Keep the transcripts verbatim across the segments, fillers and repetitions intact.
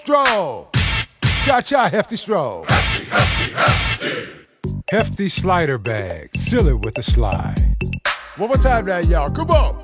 Stroll. Cha-cha, hefty stroll. Hefty, hefty, hefty. Hefty slider bag. Seal it with a slide. One more time now, y'all. Come on.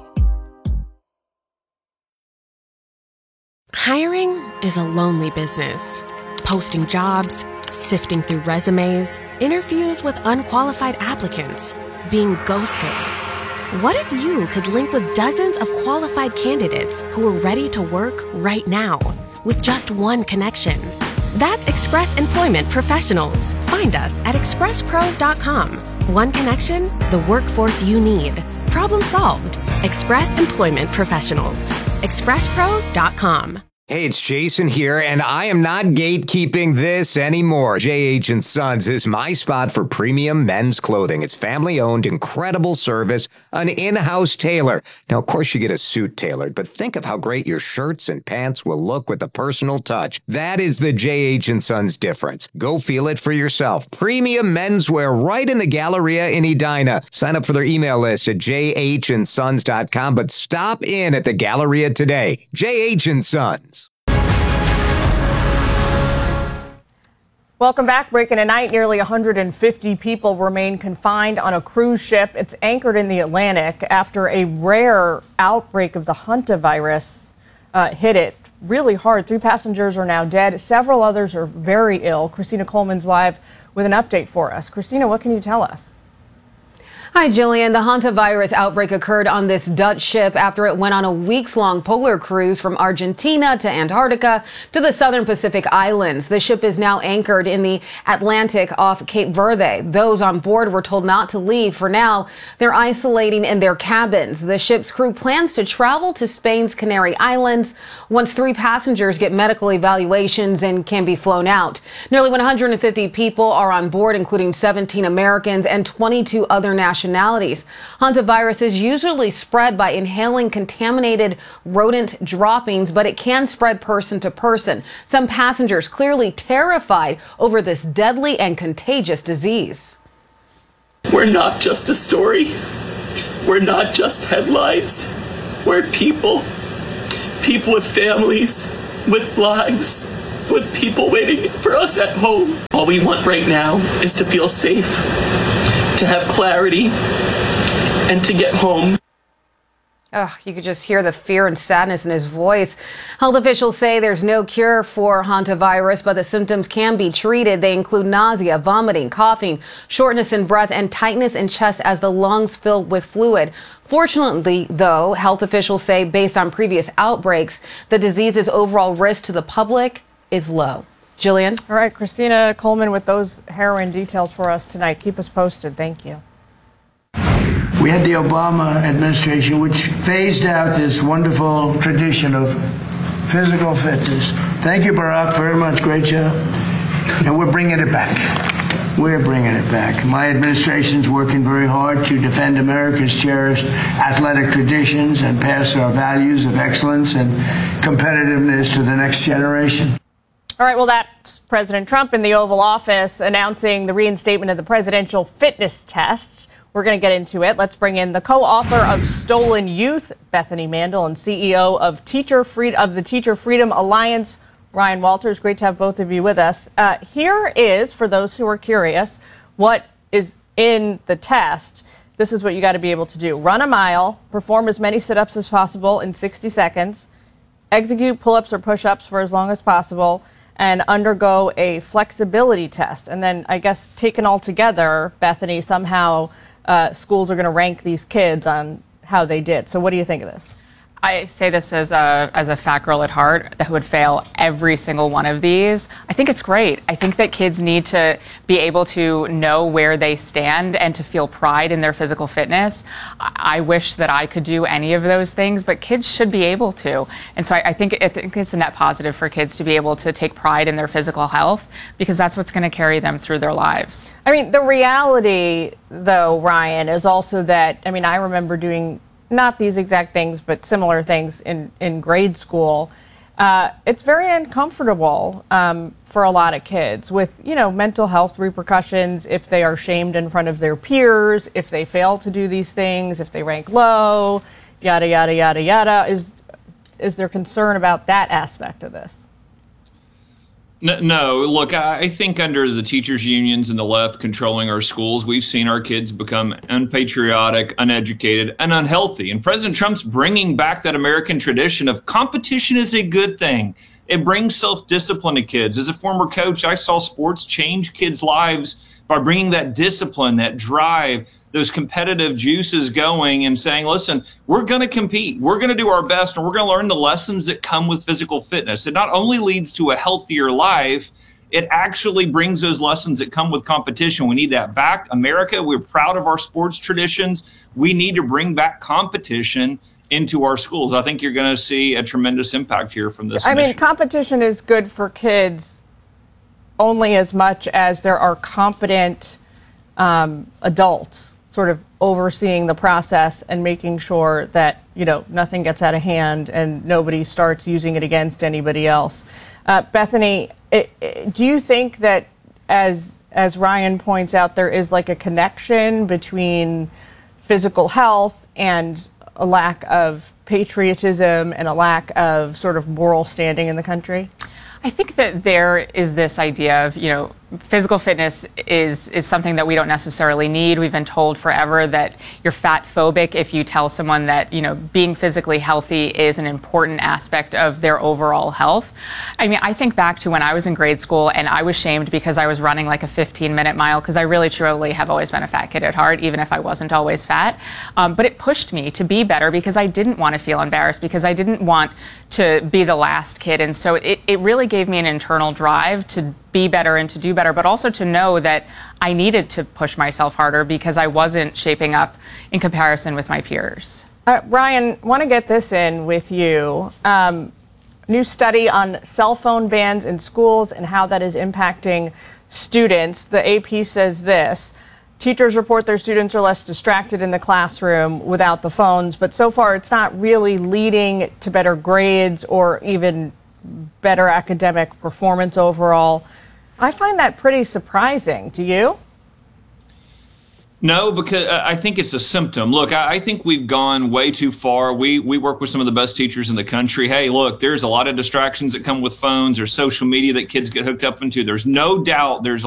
Hiring is a lonely business. Posting jobs, sifting through resumes, interviews with unqualified applicants, being ghosted. What if you could link with dozens of qualified candidates who are ready to work right now with just one connection? That's Express Employment Professionals. Find us at express pros dot com. One connection, the workforce you need. Problem solved. Express Employment Professionals. express pros dot com. Hey, it's Jason here, and I am not gatekeeping this anymore. J H and Sons is my spot for premium men's clothing. It's family-owned, incredible service, an in-house tailor. Now, of course, you get a suit tailored, but think of how great your shirts and pants will look with a personal touch. That is the J H and Sons difference. Go feel it for yourself. Premium menswear right in the Galleria in Edina. Sign up for their email list at j h and sons dot com, but stop in at the Galleria today. J H and Sons. Welcome back. Breaking tonight, nearly one hundred fifty people remain confined on a cruise ship. It's anchored in the Atlantic after a rare outbreak of the hantavirus uh, hit it really hard. Three passengers are now dead. Several others are very ill. Christina Coleman's live with an update for us. Christina, what can you tell us? Hi, Jillian. The hantavirus outbreak occurred on this Dutch ship after it went on a weeks-long polar cruise from Argentina to Antarctica to the southern Pacific Islands. The ship is now anchored in the Atlantic off Cape Verde. Those on board were told not to leave. For now, they're isolating in their cabins. The ship's crew plans to travel to Spain's Canary Islands once three passengers get medical evaluations and can be flown out. Nearly one hundred fifty people are on board, including seventeen Americans and twenty-two other nationalities. Hantavirus is usually spread by inhaling contaminated rodent droppings, but it can spread person to person. Some passengers clearly terrified over this deadly and contagious disease. We're not just a story. We're not just headlines. We're people. People with families, with lives, with people waiting for us at home. All we want right now is to feel safe, to have clarity, and to get home. Ugh, you could just hear the fear and sadness in his voice. Health officials say there's no cure for hantavirus, but the symptoms can be treated. They include nausea, vomiting, coughing, shortness in breath, and tightness in chest as the lungs fill with fluid. Fortunately, though, health officials say based on previous outbreaks, the disease's overall risk to the public is low. Jillian? All right, Christina Coleman with those harrowing details for us tonight. Keep us posted. Thank you. We had the Obama administration, which phased out this wonderful tradition of physical fitness. Thank you, Barack, very much. Great job. And we're bringing it back. We're bringing it back. My administration's working very hard to defend America's cherished athletic traditions and pass our values of excellence and competitiveness to the next generation. All right, well, that's President Trump in the Oval Office announcing the reinstatement of the presidential fitness test. We're going to get into it. Let's bring in the co-author of Stolen Youth, Bethany Mandel, and C E O of Teacher Free- of the Teacher Freedom Alliance, Ryan Walters. Great to have both of you with us. Uh, here is, for those who are curious, what is in the test. This is what you got to be able to do. Run a mile, perform as many sit-ups as possible in sixty seconds, execute pull-ups or push-ups for as long as possible, and undergo a flexibility test. And then, I guess, taken all together, Bethany, somehow uh, schools are going to rank these kids on how they did. So what do you think of this? I say this as a as a fat girl at heart that would fail every single one of these. I think it's great. I think that kids need to be able to know where they stand and to feel pride in their physical fitness. I, I wish that I could do any of those things, but kids should be able to. And so I, I think I think it's a net positive for kids to be able to take pride in their physical health, because that's what's going to carry them through their lives. I mean, the reality, though, Ryan, is also that, I mean, I remember doing not these exact things, but similar things in, in grade school. Uh, it's very uncomfortable um, for a lot of kids with, you know, mental health repercussions if they are shamed in front of their peers, if they fail to do these things, if they rank low, yada, yada, yada, yada. Is, is there concern about that aspect of this? No, no, look, I think under the teachers' unions and the left controlling our schools, we've seen our kids become unpatriotic, uneducated, and unhealthy. And President Trump's bringing back that American tradition of competition is a good thing. It brings self-discipline to kids. As a former coach, I saw sports change kids' lives by bringing that discipline, that drive, those competitive juices going and saying, listen, we're going to compete. We're going to do our best, and we're going to learn the lessons that come with physical fitness. It not only leads to a healthier life, it actually brings those lessons that come with competition. We need that back. America, we're proud of our sports traditions. We need to bring back competition into our schools. I think you're going to see a tremendous impact here from this I initiative. mean, competition is good for kids only as much as there are competent um, adults sort of overseeing the process and making sure that, you know, nothing gets out of hand and nobody starts using it against anybody else. Uh, Bethany, it, it, do you think that, as as Ryan points out, there is like a connection between physical health and a lack of patriotism and a lack of sort of moral standing in the country? I think that there is this idea of, you know, physical fitness is is something that we don't necessarily need. We've been told forever that you're fat phobic if you tell someone that, you know, being physically healthy is an important aspect of their overall health. I mean, I think back to when I was in grade school and I was shamed because I was running like a fifteen minute mile, because I really truly have always been a fat kid at heart, even if I wasn't always fat. Um, but it pushed me to be better because I didn't want to feel embarrassed, because I didn't want to be the last kid. And so it, it really gave me an internal drive to be better and to do better, but also to know that I needed to push myself harder because I wasn't shaping up in comparison with my peers. Uh, Ryan, want to get this in with you. Um, new study on cell phone bans in schools and how that is impacting students. The A P says this: teachers report their students are less distracted in the classroom without the phones, but so far it's not really leading to better grades or even better academic performance overall. I find that pretty surprising. Do you? No, because I think it's a symptom. Look, I think we've gone way too far. We we work with some of the best teachers in the country. Hey, look, there's a lot of distractions that come with phones or social media that kids get hooked up into. There's no doubt there's